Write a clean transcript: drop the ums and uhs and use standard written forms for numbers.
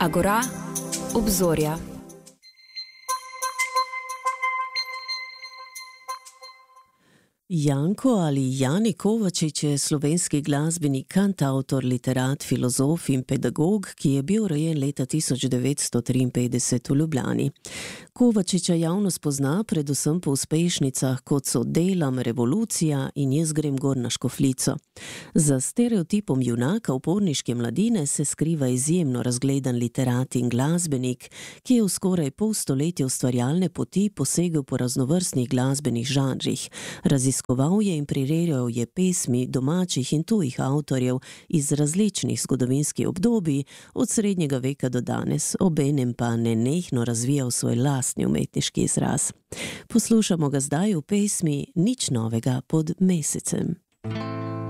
Agora, obzorja. Janko ali Jani Kovačič je slovenski glasbenik, kantavtor, literat, filozof in pedagog, ki je bil rojen leta 1953 v Ljubljani. Kovačiča javnost pozna predvsem po uspešnicah, kot so Delam, Revolucija in Jaz grem gor na Škofljico. Za stereotipom junaka uporniške mladine se skriva izjemno razgledan literat in glasbenik, ki je v skoraj pol stoletja ustvarjalne poti posegel po raznovrstnih glasbenih žanrih. Raziskoval je in priredil je pesmi domačih in tujih avtorjev iz različnih zgodovinskih obdobij, od srednjega veka do danes, obenem pa nenehno razvijal svoj lastni umetniški izraz. Poslušamo ga zdaj v pesmi Nič novega pod mesecem.